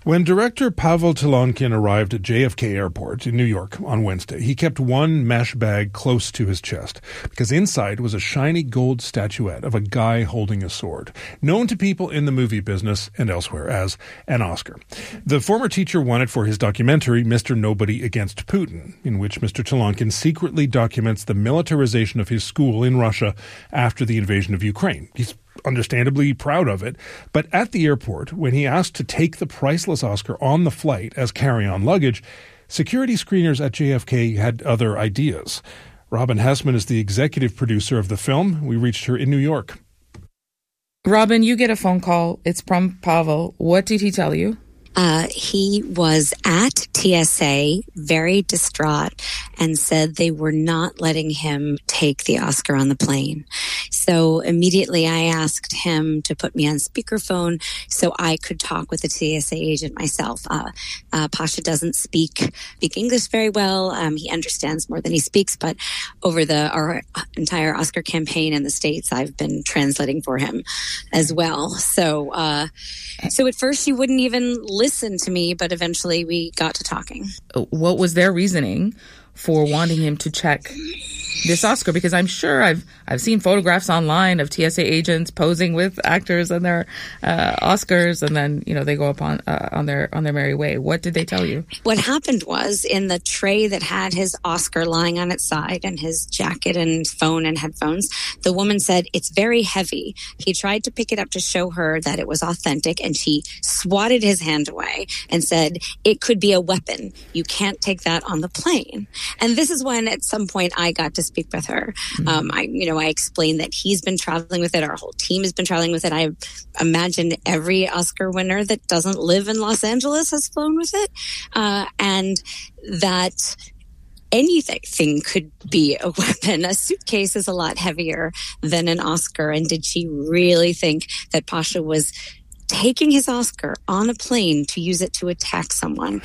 When director Pavel Tilonkin arrived at JFK Airport in New York on Wednesday, he kept one mesh bag close to his chest because inside was a shiny gold statuette of a guy holding a sword, known to people in the movie business and elsewhere as an Oscar. The former teacher won it for his documentary, Mr. Nobody Against Putin, in which Mr. Tilonkin secretly documents the militarization of his school in Russia after the invasion of Ukraine. He's understandably proud of it, but at the airport, when he asked to take the priceless Oscar on the flight as carry-on luggage, security screeners at JFK had other ideas. Robin Hessman is the executive producer of the film. We reached her in New York. Robin, you get a phone call. It's from Pavel. What did he tell you? He was at TSA, very distraught, and said they were not letting him take the Oscar on the plane. So immediately I asked him to put me on speakerphone so I could talk with the TSA agent myself. Pasha doesn't speak English very well. He understands more than he speaks, but over our entire Oscar campaign in the States, I've been translating for him as well. So at first she wouldn't even listen to me, but eventually we got to talking. What was their reasoning for wanting him to check this Oscar? Because I'm sure I've seen photographs online of TSA agents posing with actors and their Oscars, and then they go up on their merry way. What did they tell you? What happened was, in the tray that had his Oscar lying on its side and his jacket and phone and headphones, the woman said, "It's very heavy." He tried to pick it up to show her that it was authentic, and she swatted his hand away and said, "It could be a weapon. You can't take that on the plane." And this is when, at some point, I got to speak with her. I explained that he's been traveling with it. Our whole team has been traveling with it. I imagine every Oscar winner that doesn't live in Los Angeles has flown with it. And that anything could be a weapon. A suitcase is a lot heavier than an Oscar. And did she really think that Pasha was taking his Oscar on a plane to use it to attack someone?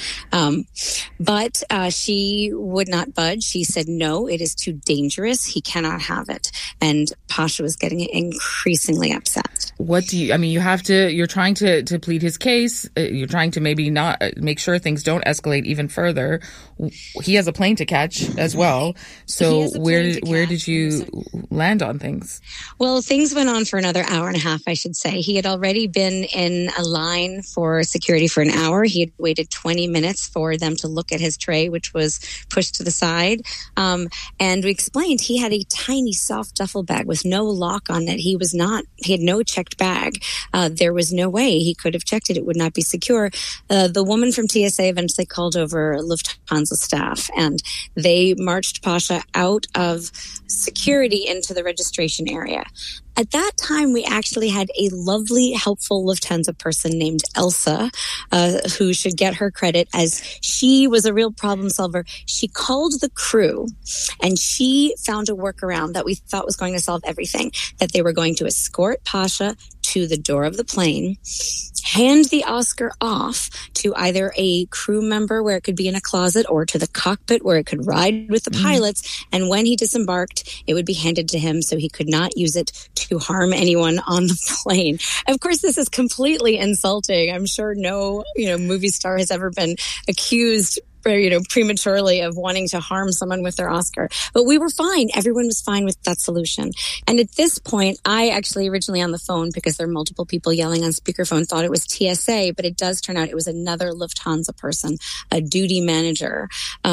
But she would not budge. She said, "No, it is too dangerous. He cannot have it." And Pasha was getting increasingly upset. What do you, you're trying to plead his case. You're trying to maybe not make sure things don't escalate even further. He has a plane to catch as well. So where did you land on things? Well, things went on for another hour and a half, I should say. He had already been in a line for security for an hour. He had waited 20 minutes for them to look at his tray, which was pushed to the side. And we explained he had a tiny soft duffel bag with no lock on it. He had no checked bag. There was no way he could have checked it. It would not be secure. The woman from TSA eventually called over Lufthansa staff, and they marched Pasha out of security into the registration area. At that time, we actually had a lovely, helpful Lufthansa person named Elsa, who should get her credit, as she was a real problem solver. She called the crew, and she found a workaround that we thought was going to solve everything, that they were going to escort Pasha to the door of the plane, hand the Oscar off to either a crew member where it could be in a closet, or to the cockpit where it could ride with the pilots. And when he disembarked, it would be handed to him so he could not use it to harm anyone on the plane. Of course, this is completely insulting. I'm sure no, movie star has ever been accused prematurely of wanting to harm someone with their Oscar. But we were fine. Everyone was fine with that solution. And at this point, I actually originally on the phone, because there are multiple people yelling on speakerphone, thought it was TSA, but it does turn out it was another Lufthansa person, a duty manager,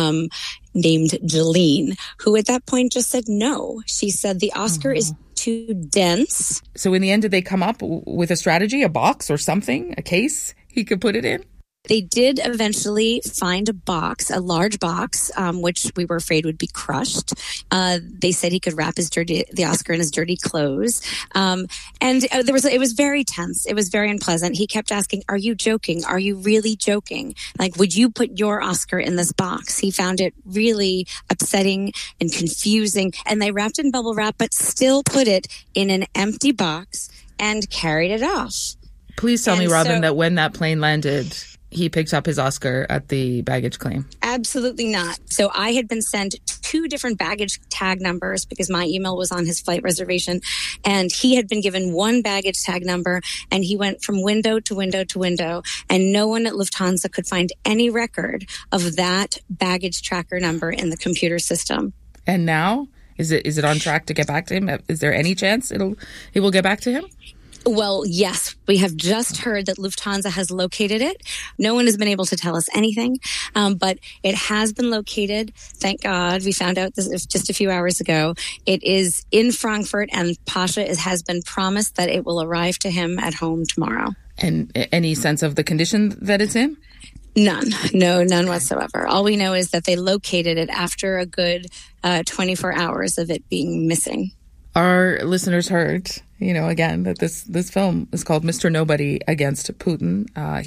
named Jolene, who at that point just said no. She said the Oscar is too dense. So in the end, did they come up with a strategy, a box or something, a case he could put it in? They did eventually find a box, a large box, which we were afraid would be crushed. They said he could wrap the Oscar in his dirty clothes. It was very tense. It was very unpleasant. He kept asking, "Are you joking? Are you really joking? Like, would you put your Oscar in this box?" He found it really upsetting and confusing. And they wrapped it in bubble wrap, but still put it in an empty box and carried it off. Please tell me, Robin, that when that plane landed, he picked up his Oscar at the baggage claim. Absolutely not. So I had been sent 2 different baggage tag numbers because my email was on his flight reservation. And he had been given 1 baggage tag number, and he went from window to window to window. And no one at Lufthansa could find any record of that baggage tracker number in the computer system. And now, is it on track to get back to him? Is there any chance it will get back to him? Well, yes, we have just heard that Lufthansa has located it. No one has been able to tell us anything, but it has been located. Thank God. We found out this just a few hours ago. It is in Frankfurt, and Pasha has been promised that it will arrive to him at home tomorrow. And any sense of the condition that it's in? None. No, none whatsoever. All we know is that they located it after a good 24 hours of it being missing. Our listeners heard, again, that this film is called Mr. Nobody against Putin.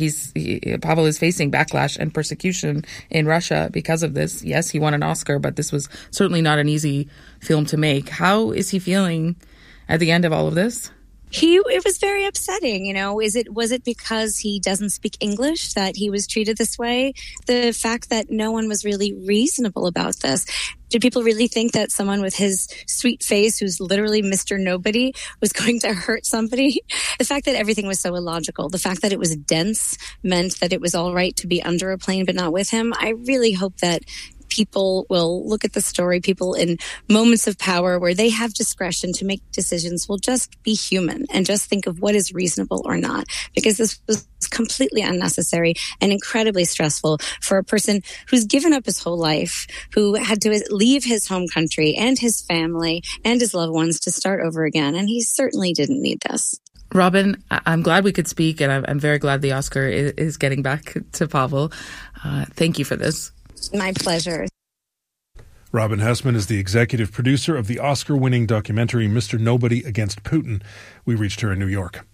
Pavel is facing backlash and persecution in Russia because of this. Yes, he won an Oscar, but this was certainly not an easy film to make. How is he feeling at the end of all of this? It was very upsetting. Was it because he doesn't speak English that he was treated this way? The fact that no one was really reasonable about this. Did people really think that someone with his sweet face, who's literally Mr. Nobody, was going to hurt somebody? The fact that everything was so illogical, the fact that it was dense meant that it was all right to be under a plane but not with him. I really hope that people will look at the story, people in moments of power where they have discretion to make decisions will just be human and just think of what is reasonable or not, because this was completely unnecessary and incredibly stressful for a person who's given up his whole life, who had to leave his home country and his family and his loved ones to start over again. And he certainly didn't need this. Robin, I'm glad we could speak, and I'm very glad the Oscar is getting back to Pavel. Thank you for this. My pleasure. Robin Hessman is the executive producer of the Oscar-winning documentary Mr. Nobody Against Putin. We reached her in New York.